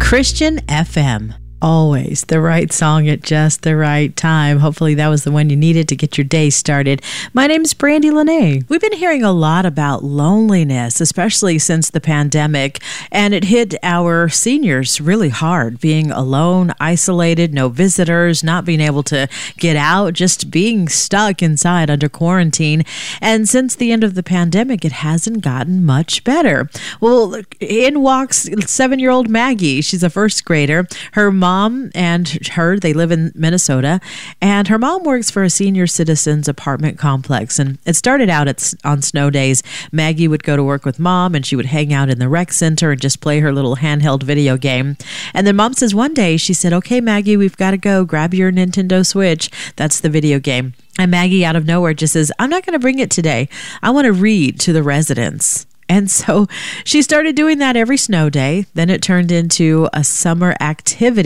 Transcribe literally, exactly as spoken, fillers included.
Christian F M. Always the right song at just the right time. Hopefully that was the one you needed to get your day started. My name's Brandy Lene. We've been hearing a lot about loneliness, especially since the pandemic, and it hit our seniors really hard, being alone, isolated, no visitors, not being able to get out, just being stuck inside under quarantine. And since the end of the pandemic, it hasn't gotten much better. Well, in walks seven-year-old Maggie. She's a first grader. Her mom Mom and her, they live in Minnesota, and her mom works for a senior citizens apartment complex. And it started out at, on snow days. Maggie would go to work with mom, and she would hang out in the rec center and just play her little handheld video game. And then mom says one day, she said, "Okay, Maggie, we've got to go. Grab your Nintendo Switch." That's the video game. And Maggie, out of nowhere, just says, "I'm not going to bring it today. I want to read to the residents." And so she started doing that every snow day. Then it turned into a summer activity.